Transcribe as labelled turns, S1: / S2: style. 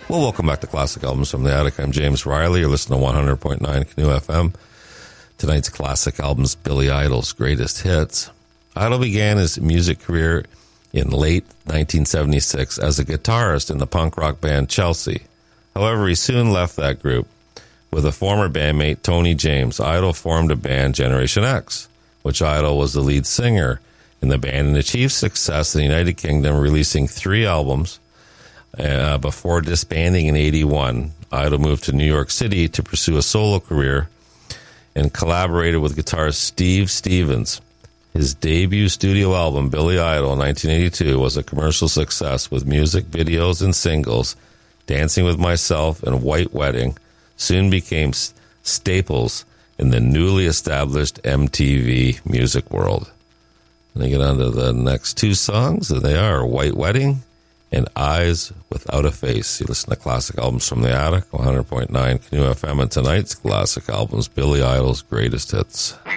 S1: Well, welcome back to Classic Albums from the Attic. I'm James Riley. You're listening to 100.9 Canoe FM. Tonight's Classic Albums, Billy Idol's greatest hits. Idol began his music career in late 1976 as a guitarist in the punk rock band Chelsea. However, he soon left that group. With a former bandmate, Tony James, Idol formed a band, Generation X, which Idol was the lead singer in the band and achieved success in the United Kingdom, releasing 3 albums. Before disbanding in 1981, Idol moved to New York City to pursue a solo career and collaborated with guitarist Steve Stevens. His debut studio album, Billy Idol, in 1982, was a commercial success with music videos and singles. Dancing with Myself and White Wedding soon became staples in the newly established MTV music world. And I get on to the next 2 songs, and they are White Wedding and Eyes Without a Face. You listen to Classic Albums from the Attic, 100.9 Canoe FM, and tonight's Classic Albums, Billy Idol's greatest hits.